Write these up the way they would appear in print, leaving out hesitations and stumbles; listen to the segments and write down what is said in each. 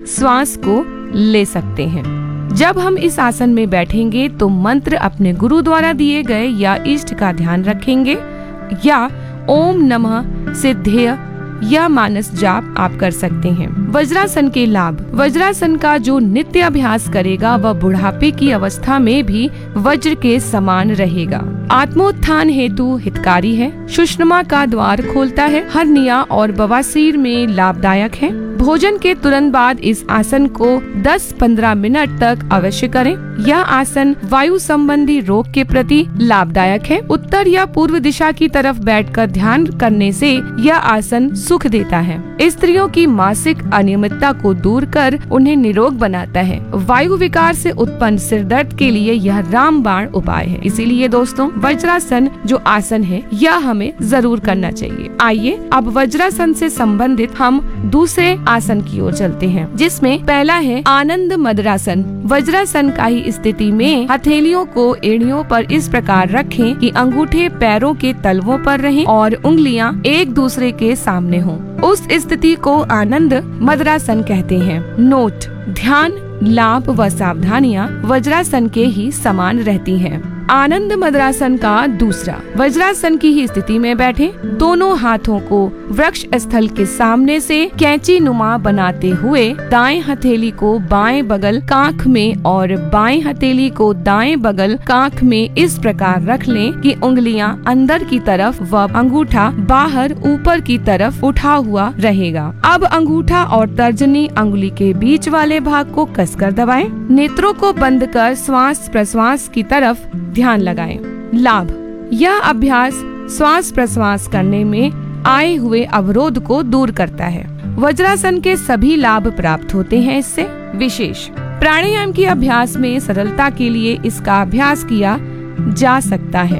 श्वास को ले सकते हैं। जब हम इस आसन में बैठेंगे तो मंत्र अपने गुरु द्वारा दिए गए या इष्ट का ध्यान रखेंगे या ओम नमः सिद्धेय या मानस जाप आप कर सकते हैं। वज्रासन के लाभ। वज्रासन का जो नित्य अभ्यास करेगा वह बुढ़ापे की अवस्था में भी वज्र के समान रहेगा। आत्मोत्थान हेतु हितकारी है, सुषमा का द्वार खोलता है, हर्निया और बवासीर में लाभदायक है। भोजन के तुरंत बाद इस आसन को 10-15 मिनट तक अवश्य करें। यह आसन वायु संबंधी रोग के प्रति लाभदायक है। उत्तर या पूर्व दिशा की तरफ बैठकर ध्यान करने से यह आसन सुख देता है। स्त्रियों की मासिक अनियमितता को दूर कर उन्हें निरोग बनाता है। वायु विकार से उत्पन्न सिर दर्द के लिए यह रामबाण उपाय है। इसीलिए दोस्तों वज्रासन जो आसन है यह हमें जरूर करना चाहिए। आइए अब वज्रासन से संबंधित हम दूसरे आसन की ओर चलते हैं, जिसमें पहला है आनंद मद्रासन। वज्रासन का ही स्थिति में हथेलियों को एड़ियों पर इस प्रकार रखें कि अंगूठे पैरों के तलवों पर रहें और उंगलियां एक दूसरे के सामने हों। उस स्थिति को आनंद मद्रासन कहते हैं। नोट: ध्यान, लाभ व सावधानियां वज्रासन के ही समान रहती हैं। आनंद मद्रासन का दूसरा। वज्रासन की ही स्थिति में बैठे, दोनों हाथों को वृक्ष स्थल के सामने से कैंची नुमा बनाते हुए दाएं हथेली को बाएं बगल कांख में और बाएं हथेली को दाएं बगल कांख में इस प्रकार रख लें कि उंगलियां अंदर की तरफ व अंगूठा बाहर ऊपर की तरफ उठा हुआ रहेगा। अब अंगूठा और तर्जनी अंगुली के बीच वाले भाग को कसकर दबाएं। नेत्रों को बंद कर श्वास प्रश्वास की तरफ ध्यान लगाएं। लाभ: यह अभ्यास श्वास प्रश्वास करने में आए हुए अवरोध को दूर करता है। वज्रासन के सभी लाभ प्राप्त होते हैं इससे। विशेष: प्राणायाम के अभ्यास में सरलता के लिए इसका अभ्यास किया जा सकता है।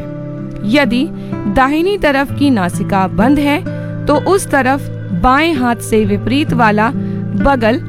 यदि दाहिनी तरफ की नासिका बंद है तो उस तरफ बाएं हाथ से विपरीत वाला बगल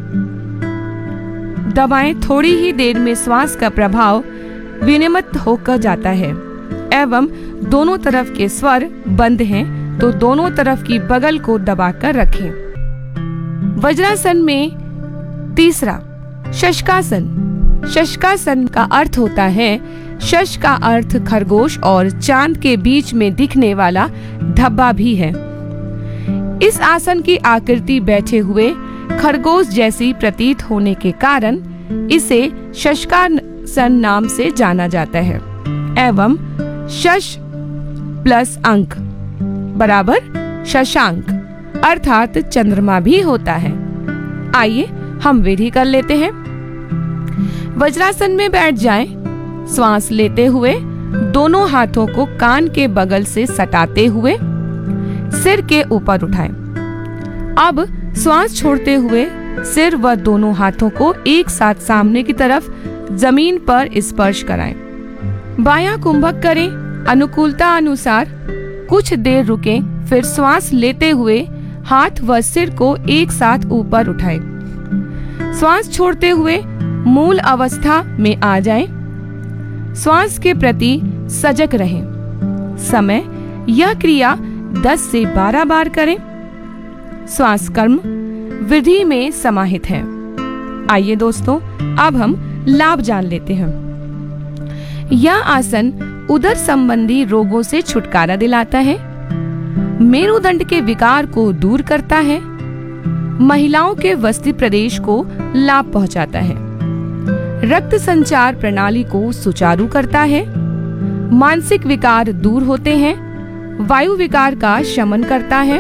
दबाएं। थोड़ी ही देर में श्वास का प्रभाव विनियमित होकर जाता है एवं दोनों तरफ के स्वर बंद हैं तो दोनों तरफ की बगल को दबाकर रखें। वज्रासन में तीसरा शशकासन। शशकासन का अर्थ होता है, शश का अर्थ खरगोश और चांद के बीच में दिखने वाला धब्बा भी है। इस आसन की आकृति बैठे हुए खरगोश जैसी प्रतीत होने के कारण इसे शशकासन नाम से जाना जाता है एवं शश प्लस अंक बराबर शशांक अर्थात चंद्रमा भी होता है। आइए हम विधि कर लेते हैं। वज्रासन में बैठ जाएं। श्वास लेते हुए दोनों हाथों को कान के बगल से सटाते हुए सिर के ऊपर उठाएं। अब श्वास छोड़ते हुए सिर व दोनों हाथों को एक साथ सामने की तरफ जमीन पर स्पर्श कराएं। बायां कुंभक करें। अनुकूलता अनुसार कुछ देर रुकें, फिर श्वास लेते हुए हाथ व सिर को एक साथ ऊपर उठाएं। श्वास छोड़ते हुए मूल अवस्था में आ जाएं। श्वास के प्रति सजग रहें। समय: यह क्रिया 10 से 12 बार करें। श्वास कर्म विधि में समाहित है। आइए दोस्तों अब हम लाभ जान लेते हैं। यह आसन उदर संबंधी रोगों से छुटकारा दिलाता है, मेरुदंड के विकार को दूर करता है, महिलाओं के वस्ती प्रदेश को लाभ पहुंचाता है, रक्त संचार प्रणाली को सुचारू करता है, मानसिक विकार दूर होते हैं, वायु विकार का शमन करता है,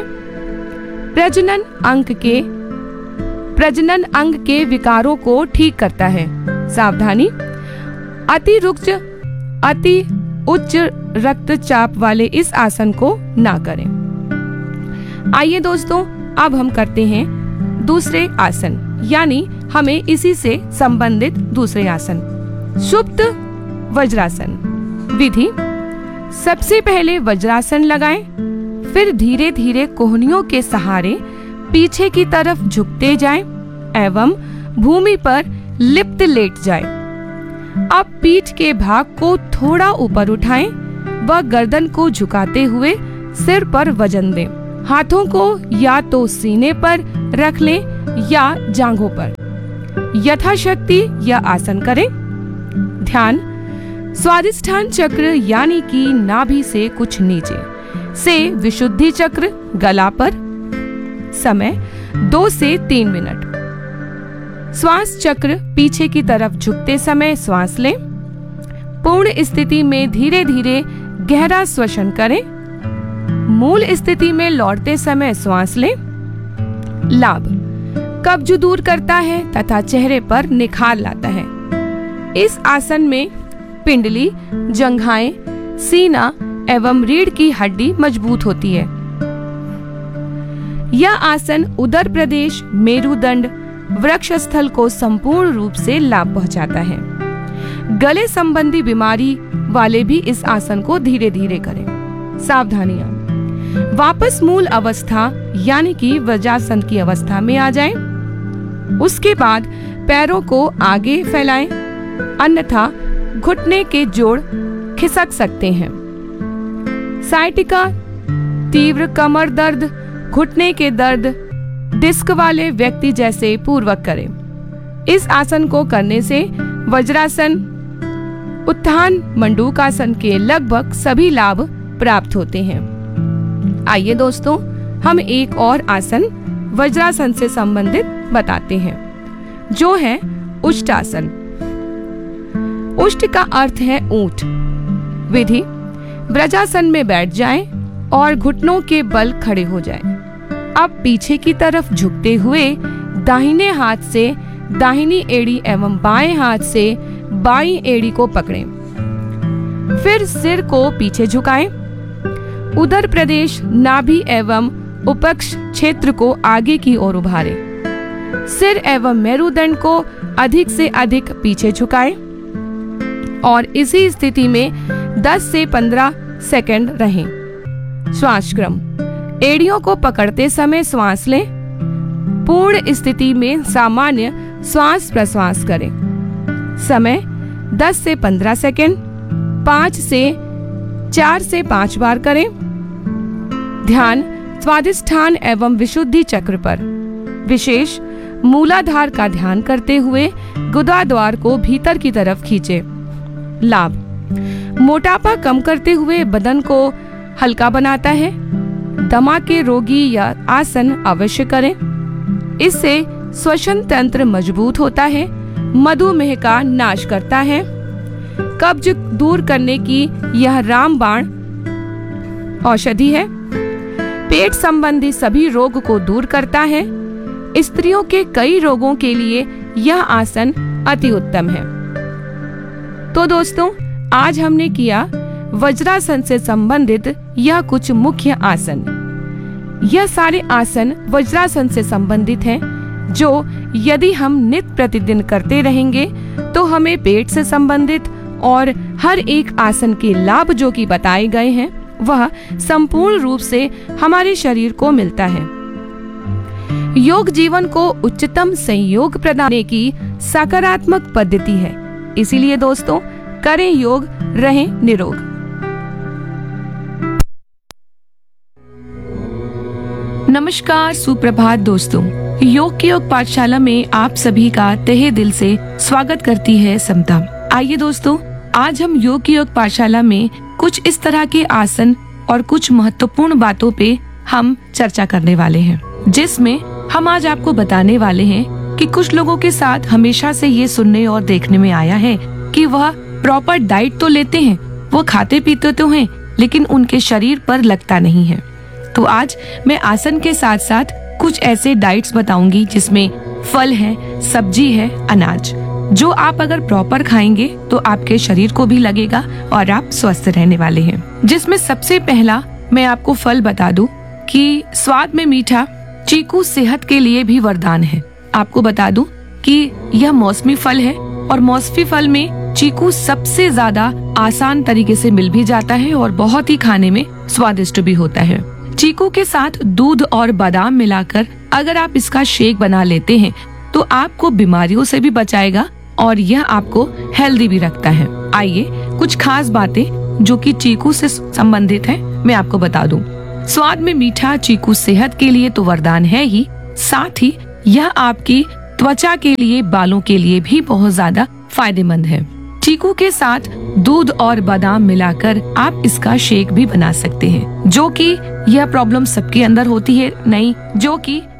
प्रजनन अंग के विकारों को ठीक करता है। सावधानी: अति उच्च रक्तचाप वाले इस आसन को ना करें। आइए दोस्तों अब हम करते हैं दूसरे आसन, यानी हमें इसी से संबंधित दूसरे आसन। सुप्त वज्रासन। विधि: सबसे पहले वज्रासन लगाएं, फिर धीरे धीरे कोहनियों के सहारे पीछे की तरफ झुकते जाएं एवं भूमि पर लिप्त लेट जाएं। अब पीठ के भाग को थोड़ा ऊपर उठाएं व गर्दन को झुकाते हुए सिर पर वजन दें। हाथों को या तो सीने पर रख लें या जांघों पर। यथाशक्ति यह आसन करें। ध्यान, स्वादिष्ठान चक्र यानी कि नाभि से कुछ नीचे से विशुद्धि चक्र गला पर। समय 2 से 3 मिनट। श्वास चक्र पीछे की तरफ झुकते समय श्वास लें। पूर्ण स्थिति में धीरे धीरे गहरा श्वसन करें। मूल स्थिति में लौटते समय श्वास लें। लाभ, कब्ज दूर करता है तथा चेहरे पर निखार लाता है। इस आसन में पिंडली, जंघाएं, सीना एवं रीढ़ की हड्डी मजबूत होती है। यह आसन उदर प्रदेश, मेरुदंड, वक्षस्थल को संपूर्ण रूप से लाभ पहुंचाता है। गले संबंधी बीमारी वाले भी इस आसन को धीरे धीरे करें। सावधानियां, वापस मूल अवस्था यानी कि वज्रासन की अवस्था में आ जाएं। उसके बाद पैरों को आगे फैलाएं, अन्यथा घुटने के जोड़ खिसक सकते हैं। साइटिका, तीव्र कमर दर्द, घुटने के दर्द, डिस्क वाले व्यक्ति जैसे पूर्वक करें। इस आसन को करने से वज्रासन, उत्थान मंडूकासन के लगभग सभी लाभ प्राप्त होते हैं। आइए दोस्तों, हम एक और आसन वज्रासन से संबंधित बताते हैं, जो है उष्टासन। उष्ट का अर्थ है ऊंट। विधि, वज्रासन में बैठ जाएं और घुटनों के बल खड़े हो जाएं। अब पीछे की तरफ झुकते हुए दाहिने हाथ से दाहिनी एड़ी एवं बाएं हाथ से बाईं एड़ी को पकड़ें। फिर सिर को पीछे झुकाएं। उदर प्रदेश, नाभि एवं उपक्ष क्षेत्र को आगे की ओर उभारें। सिर एवं मेरुदंड को अधिक से अधिक पीछे झुकाएं और इसी स्थिति में 10 से 15 सेकंड रहें। श्वास क्रम, एड़ियों को पकड़ते समय श्वास लें। पूर्ण स्थिति में सामान्य श्वास प्रश्वास करें। समय 10 से 15 सेकंड, 4 से 5 बार करें। ध्यान, स्वादिष्ठान एवं विशुद्धि चक्र पर, विशेष मूलाधार का ध्यान करते हुए गुदाद्वार को भीतर की तरफ खींचे। लाभ, मोटापा कम करते हुए बदन को हल्का बनाता है। दमा के रोगी यह आसन अवश्य करें। इससे श्वसन तंत्र मजबूत होता है, मधुमेह का नाश करता है। कब्ज दूर करने की यह रामबाण औषधि है। पेट संबंधी सभी रोग को दूर करता है। स्त्रियों के कई रोगों के लिए यह आसन अति उत्तम है। तो दोस्तों, आज हमने किया वज्रासन से संबंधित यह कुछ मुख्य आसन। यह सारे आसन वज्रासन से संबंधित हैं, जो यदि हम नित्य प्रतिदिन करते रहेंगे तो हमें पेट से संबंधित और हर एक आसन के लाभ जो कि बताए गए हैं वह संपूर्ण रूप से हमारे शरीर को मिलता है। योग जीवन को उच्चतम संयोग प्रदान करने की सकारात्मक पद्धति है। इसीलिए दोस्तों, करें योग, रहें निरोग। नमस्कार, सुप्रभात दोस्तों। योग की योग पाठशाला में आप सभी का तहे दिल से स्वागत करती है समता। आइए दोस्तों, आज हम योग की योग पाठशाला में कुछ इस तरह के आसन और कुछ महत्वपूर्ण बातों पे हम चर्चा करने वाले हैं, जिसमें हम आज आपको बताने वाले हैं कि कुछ लोगों के साथ हमेशा से ये सुनने और देखने में आया है कि वह प्रॉपर डाइट तो लेते हैं, वो खाते पीते तो हैं, लेकिन उनके शरीर पर लगता नहीं है। तो आज मैं आसन के साथ साथ कुछ ऐसे डाइट्स बताऊंगी जिसमें फल है, सब्जी है, अनाज, जो आप अगर प्रॉपर खाएंगे तो आपके शरीर को भी लगेगा और आप स्वस्थ रहने वाले हैं। जिसमें सबसे पहला मैं आपको फल बता दूं कि स्वाद में मीठा चीकू सेहत के लिए भी वरदान है। आपको बता दूं कि यह मौसमी फल है और मौसमी फल में चीकू सबसे ज्यादा आसान तरीके से मिल भी जाता है और बहुत ही खाने में स्वादिष्ट भी होता है। चीकू के साथ दूध और बादाम मिलाकर अगर आप इसका शेक बना लेते हैं तो आपको बीमारियों से भी बचाएगा और यह आपको हेल्दी भी रखता है। आइए कुछ खास बातें जो कि चीकू से संबंधित है मैं आपको बता दूं। स्वाद में मीठा चीकू सेहत के लिए तो वरदान है ही, साथ ही यह आपकी त्वचा के लिए, बालों के लिए भी बहुत ज्यादा फायदेमंद है। चीकू के साथ दूध और बादाम मिलाकर आप इसका शेक भी बना सकते हैं, जो कि यह प्रॉब्लम सबके अंदर होती है नहीं, जो कि